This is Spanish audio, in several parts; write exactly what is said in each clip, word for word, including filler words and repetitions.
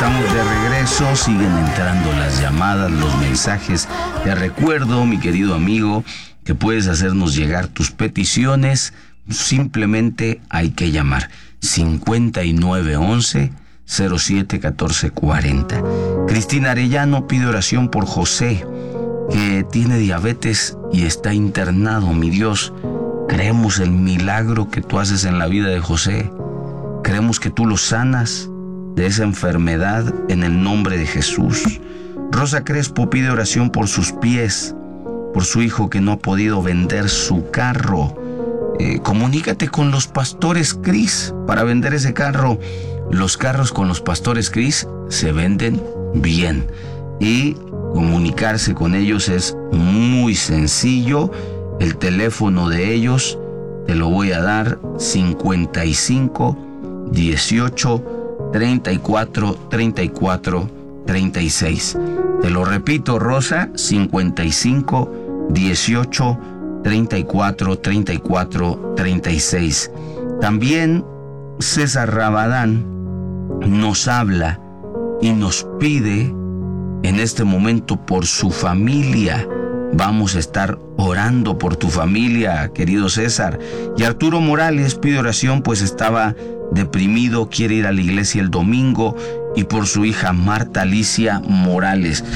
estamos de regreso, siguen entrando las llamadas, los mensajes. Te recuerdo, mi querido amigo, que puedes hacernos llegar tus peticiones. Simplemente hay que llamar cincuenta y nueve once cero siete catorce cuarenta. Cristina Arellano pide oración por José, que tiene diabetes y está internado. Mi Dios, creemos el milagro que tú haces en la vida de José. Creemos que tú lo sanas de esa enfermedad en el nombre de Jesús. Rosa Crespo pide oración por sus pies, por su hijo que no ha podido vender su carro. Eh, comunícate con los pastores Cris para vender ese carro. Los carros con los pastores Cris se venden bien y comunicarse con ellos es muy sencillo. El teléfono de ellos te lo voy a dar: cincuenta y cinco dieciocho treinta y cuatro treinta y cuatro treinta y seis. Te lo repito, Rosa: cincuenta y cinco dieciocho treinta y cuatro treinta y cuatro treinta y seis. También César Rabadán nos habla y nos pide en este momento por su familia. Vamos a estar orando por tu familia, querido César. Y Arturo Morales pide oración, pues estaba deprimido, quiere ir a la iglesia el domingo, y por su hija Marta Alicia Morales.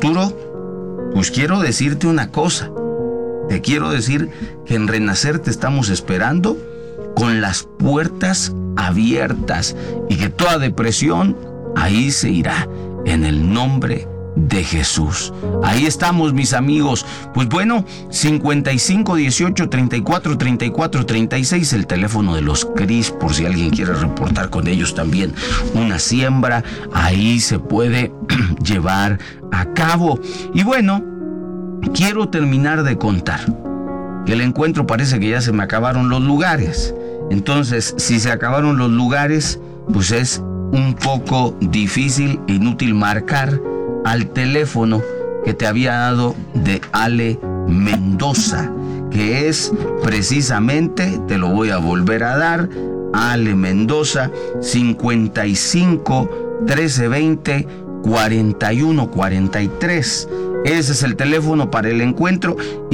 Arturo, pues quiero decirte una cosa. Te quiero decir que en Renacer te estamos esperando con las puertas abiertas y que toda depresión ahí se irá en el nombre de Jesús. Ahí estamos, mis amigos. Pues bueno, cincuenta y cinco dieciocho treinta y cuatro treinta y cuatro treinta y seis, el teléfono de los Cris, por si alguien quiere reportar con ellos también una siembra, ahí se puede llevar a cabo. Y bueno, quiero terminar de contar que el encuentro parece que ya se me acabaron los lugares. Entonces, si se acabaron los lugares, pues es un poco difícil e inútil marcar al teléfono que te había dado de Ale Mendoza, que es precisamente, te lo voy a volver a dar, Ale Mendoza: cincuenta y cinco trece veinte cuarenta y uno cuarenta y tres. Ese es el teléfono para el encuentro.